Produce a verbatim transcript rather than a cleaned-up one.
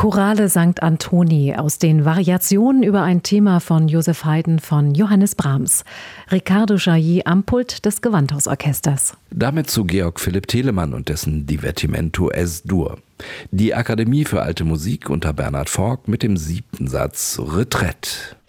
Chorale Sankt Antoni aus den Variationen über ein Thema von Joseph Haydn von Johannes Brahms. Riccardo Chailly am Pult des Gewandhausorchesters. Damit zu Georg Philipp Telemann und dessen Divertimento Es-Dur. Die Akademie für Alte Musik unter Bernhard Forck mit dem siebten Satz Retraite.